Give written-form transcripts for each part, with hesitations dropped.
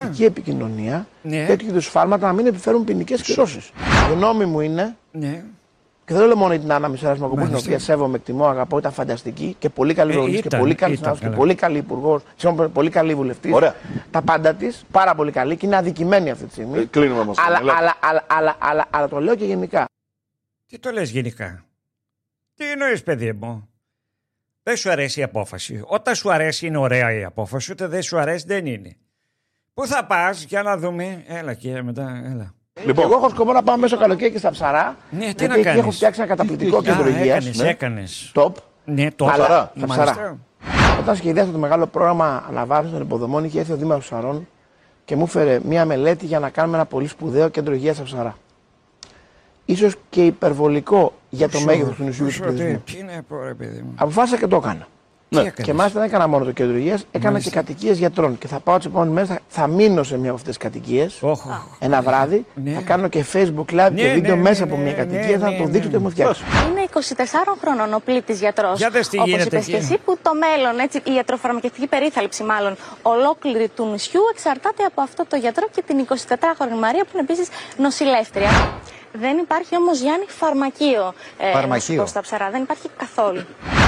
πολιτική επικοινωνία τέτοιου είδους σφάλματα να μην επιφέρουν ποινικές κυρώσεις. Η γνώμη μου είναι. Και δεν λέω μόνο για την Άννα Μισέρα-Σμακοπούλου, την οποία σέβομαι, εκτιμώ, αγαπώ, ήταν φανταστική και πολύ καλή βουλευτή και πολύ καλή συνάδελφος και πολύ καλή υπουργός, πολύ καλή βουλευτής. Τα πάντα της, πάρα πολύ καλή και είναι αδικημένη αυτή τη στιγμή. Κλείνουμε όμως. Αλλά το λέω και γενικά. Τι το λες γενικά? Τι εννοείς, παιδί μου? Δεν σου αρέσει η απόφαση. Όταν σου αρέσει είναι ωραία η απόφαση, όταν δεν σου αρέσει δεν είναι. Πού θα πας, για να δούμε. Έλα και μετά, έλα. Λοιπόν, εγώ έχω σκοπό να πάω μέσω καλοκαίρι και στα Ψαρά. Ναι, τι να κάνεις? Έχω φτιάξει ένα καταπληκτικό κέντρο υγείας. Έκανες. Top. Ναι, top. Αλλά στα Ψαρά. Όταν σχεδιάσαμε το μεγάλο πρόγραμμα αναβάθμισης των υποδομών, είχε έρθει ο Δήμαρχος Ψαρών και μου έφερε μία μελέτη για να κάνουμε ένα πολύ σπουδαίο κέντρο υγείας στα Ψαρά. Ίσως και υπερβολικό για το μέγεθος του νησιού του πληθυσμού. Αποφάσισα και το έκανα. Και μάλιστα δεν έκανα μόνο το κέντρο υγείας, έκανα και κατοικίες γιατρών. Και θα πάω τις επόμενες μέρες, θα μείνω σε μια από αυτές τις κατοικίες. Ένα βράδυ, θα κάνω και Facebook live και βίντεο μέσα από μια κατοικία, θα το δείξω ότι έχουμε φτιάξει. Είναι 24 χρονών ο πλήτης γιατρός. Όπως είπες και εσύ, που το μέλλον, έτσι, η ιατροφαρμακευτική περίθαλψη μάλλον ολόκληρη του νησιού εξαρτάται από αυτό το γιατρό και την 24χρονη Μαρία που είναι επίσης νοσηλεύτρια. Δεν υπάρχει όμως, Γιάννη, φαρμακείο στα Ψαρά. Δεν υπάρχει καθόλου.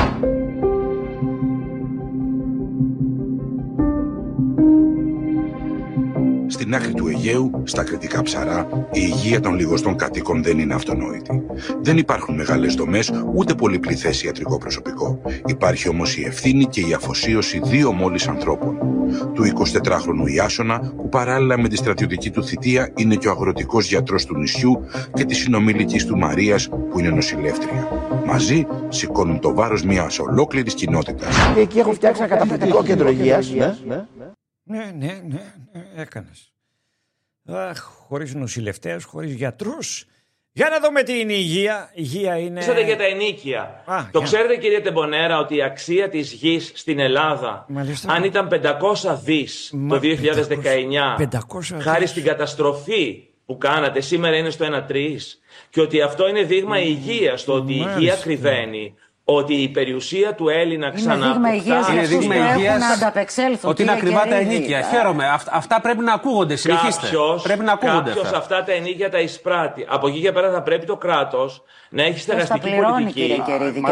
Στην άκρη του Αιγαίου, στα Κρητικά Ψαρά, η υγεία των λιγοστών κατοίκων δεν είναι αυτονόητη. Δεν υπάρχουν μεγάλες δομές, ούτε πολυπληθές ιατρικό προσωπικό. Υπάρχει όμως η ευθύνη και η αφοσίωση δύο μόλις ανθρώπων. Του 24χρονου Ιάσονα, που παράλληλα με τη στρατιωτική του θητεία είναι και ο αγροτικός γιατρός του νησιού, και της συνομήλικης του Μαρίας, που είναι νοσηλεύτρια. Μαζί σηκώνουν το βάρος μιας ολόκληρης κοινότητας. Εκεί έχω φτιάξει ένα καταπληκτικό κέντρο υγείας. Ναι, έκανες. Χωρίς νοσηλευτές, χωρίς γιατρούς. Για να δούμε τι είναι η υγεία. Η υγεία είναι... Ξέρετε για τα ενοίκια. Το ξέρετε, κύριε Τεμπονέρα, ότι η αξία της γης στην Ελλάδα, αν ήταν 500 δις το 2019, χάρη στην καταστροφή που κάνατε, σήμερα είναι στο 1,3. Και ότι αυτό είναι δείγμα υγείας, το ότι η υγεία κρυβαίνει. Ότι η περιουσία του Έλληνα ξαναποκτά. Είναι δείγμα υγείας να ανταπεξέλθουν. Ότι είναι ακριβά τα ενοίκια. Χαίρομαι. Αυτά πρέπει να ακούγονται. Συνεχίστε. Κάποιος αυτά τα ενοίκια τα εισπράττει. Από εκεί και πέρα θα πρέπει το κράτος να έχει στεγαστική πολιτική.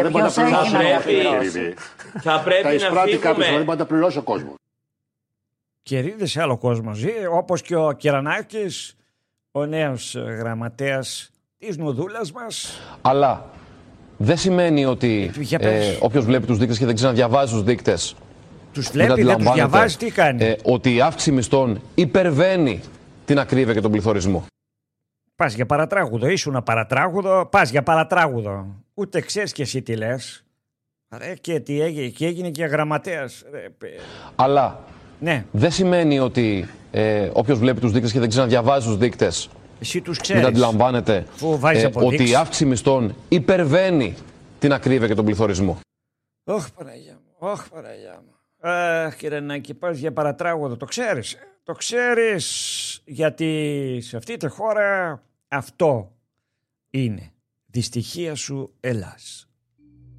Θα πρέπει να εισπράττει κάποιος, φύγουμε. δεν μπορεί να τα πληρώσει ο κόσμος. Κερδίδε σε άλλο κόσμο ζει, όπως και ο Κυρανάκης, ο νέος γραμματέας της Νουδούλας μας. Αλλά δεν σημαίνει ότι όποιος βλέπει τους δείκτες και δεν ξέρει να διαβάζει τους δείκτες. Τους βλέπει, δεν τους διαβάζει, τι κάνει. Ότι η αύξηση μισθών υπερβαίνει την ακρίβεια και τον πληθωρισμό. Πας για παρατράγουδο, ήσουν παρατράγουδο, πας για παρατράγουδο. Ούτε ξέρεις και εσύ τι λες. Και τι έγινε, και έγινε και γραμματέας. Αλλά δεν σημαίνει ότι όποιος βλέπει τους δείκτες και δεν ξέρει να διαβάζει τους δείκτες. Εσύ τους ξέρεις. Μην αντιλαμβάνετε ότι η αύξηση μισθών υπερβαίνει την ακρίβεια και τον πληθωρισμό. Ωχ, Παναγιά μου. Αχ, κύριε Νάκη, πας για παρατράγουδο. Το ξέρεις. Το ξέρεις, γιατί σε αυτή τη χώρα αυτό είναι. Δυστυχία σου Ελλάς.